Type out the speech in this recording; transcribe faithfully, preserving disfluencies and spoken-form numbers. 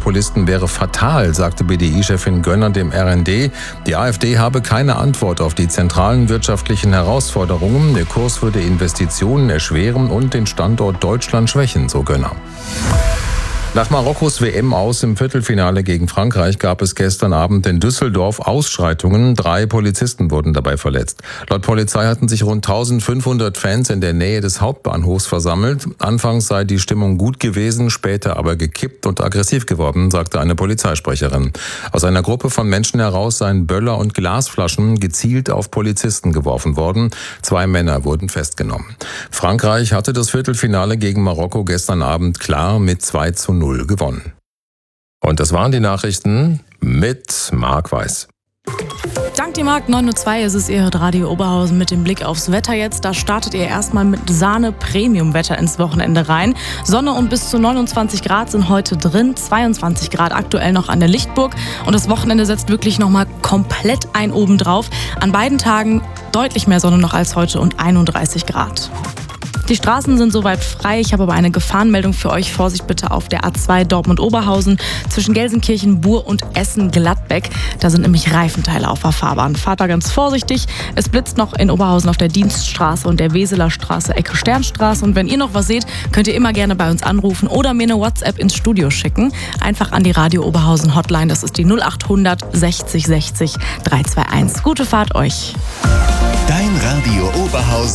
Populisten wäre fatal, sagte B D I-Chefin Gönner dem R N D. Die AfD habe keine Antwort auf die zentralen wirtschaftlichen Herausforderungen. Der Kurs würde Investitionen erschweren und den Standort Deutschland schwächen, so Gönner. Nach Marokkos W M aus im Viertelfinale gegen Frankreich gab es gestern Abend in Düsseldorf Ausschreitungen. Drei Polizisten wurden dabei verletzt. Laut Polizei hatten sich rund eintausendfünfhundert Fans in der Nähe des Hauptbahnhofs versammelt. Anfangs sei die Stimmung gut gewesen, später aber gekippt und aggressiv geworden, sagte eine Polizeisprecherin. Aus einer Gruppe von Menschen heraus seien Böller und Glasflaschen gezielt auf Polizisten geworfen worden. Zwei Männer wurden festgenommen. Frankreich hatte das Viertelfinale gegen Marokko gestern Abend klar mit zwei zu null gewonnen. Und das waren die Nachrichten mit Marc Weiß. Dank dir, Marc. neun Uhr zwei ist es, ihr hört Radio Oberhausen mit dem Blick aufs Wetter jetzt. Da startet ihr erstmal mit Sahne-Premium-Wetter ins Wochenende rein. Sonne und bis zu neunundzwanzig Grad sind heute drin, zweiundzwanzig Grad aktuell noch an der Lichtburg. Und das Wochenende setzt wirklich nochmal komplett ein obendrauf. An beiden Tagen deutlich mehr Sonne noch als heute und einunddreißig Grad. Die Straßen sind soweit frei. Ich habe aber eine Gefahrenmeldung für euch. Vorsicht bitte auf der A zwei Dortmund-Oberhausen zwischen Gelsenkirchen, Buhr und Essen-Gladbeck. Da sind nämlich Reifenteile auf der Fahrbahn. Fahrt da ganz vorsichtig. Es blitzt noch in Oberhausen auf der Dienststraße und der Weseler Straße, Ecke Sternstraße. Und wenn ihr noch was seht, könnt ihr immer gerne bei uns anrufen oder mir eine WhatsApp ins Studio schicken. Einfach an die Radio Oberhausen Hotline. Das ist die null acht hundert sechzig sechzig drei zwei eins. Gute Fahrt euch. Dein Radio Oberhausen